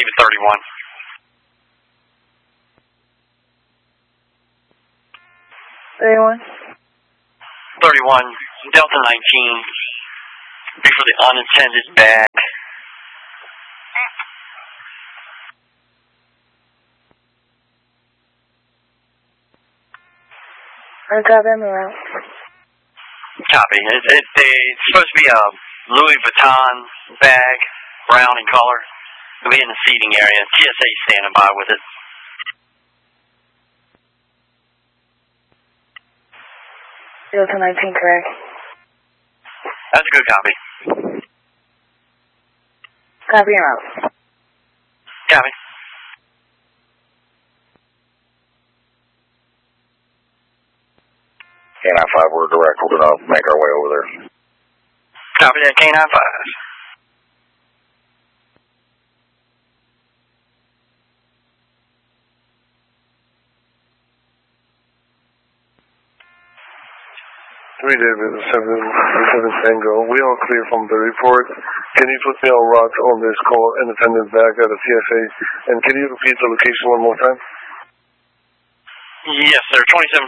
David 31. 31. 31, Delta 19. Be for the unintended bag. Copy, I'm around. Copy. It's supposed to be a Louis Vuitton bag, brown in color. It'll be in the seating area. TSA standing by with it. Delta 19, correct. That's a good copy. Copy, I'm out. Copy. K95, we're direct. We're going to make our way over there. Copy that, K95. David 7 Tango. We all clear from the report. Can you put me on route on this call independent bag at the TSA? And can you repeat the location one more time? Yes, sir. 27